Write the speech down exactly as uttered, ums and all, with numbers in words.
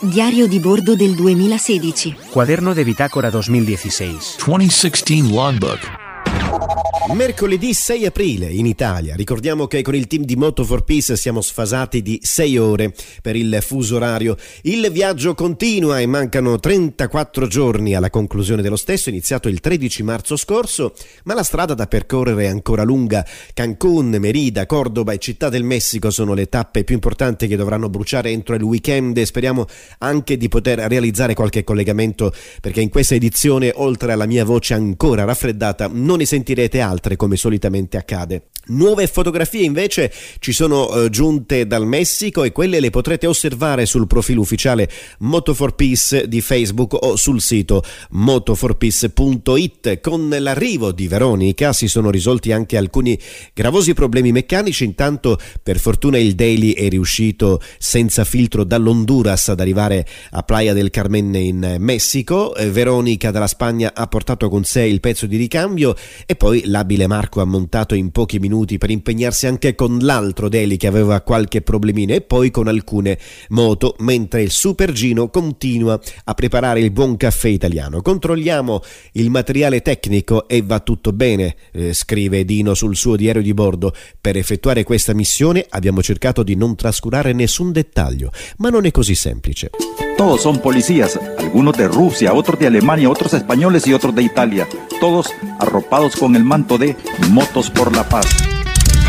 Diario di bordo del duemilasedici. Cuaderno de bitácora duemiladiciassei. duemiladiciassei Logbook. Mercoledì sei aprile in Italia. Ricordiamo che con il team di Moto for Peace siamo sfasati di sei ore per il fuso orario. Il viaggio continua e mancano trentaquattro giorni alla conclusione dello stesso, iniziato il tredici marzo scorso, ma la strada da percorrere è ancora lunga. Cancun, Merida, Cordoba e Città del Messico sono le tappe più importanti che dovranno bruciare entro il weekend e speriamo anche di poter realizzare qualche collegamento, perché in questa edizione, oltre alla mia voce ancora raffreddata, non ne sentirete altre come solitamente accade. Nuove fotografie invece ci sono eh, giunte dal Messico e quelle le potrete osservare sul profilo ufficiale Moto for Peace di Facebook o sul sito moto for peace punto it. Con l'arrivo di Veronica si sono risolti anche alcuni gravosi problemi meccanici. Intanto per fortuna il Daily è riuscito senza filtro dall'Honduras ad arrivare a Playa del Carmen in Messico. eh, Veronica dalla Spagna ha portato con sé il pezzo di ricambio e poi l'abile Marco ha montato in pochi minuti per impegnarsi anche con l'altro Daily che aveva qualche problemino e poi con alcune moto, mentre il Super Gino continua a preparare il buon caffè italiano. Controlliamo il materiale tecnico e va tutto bene, eh, scrive Dino sul suo diario di bordo. Per effettuare questa missione abbiamo cercato di non trascurare nessun dettaglio, ma non è così semplice. Todos son policías, algunos de Rusia, otros de Alemania, otros españoles y otros de Italia, todos arropados con el manto de Motos por la Paz.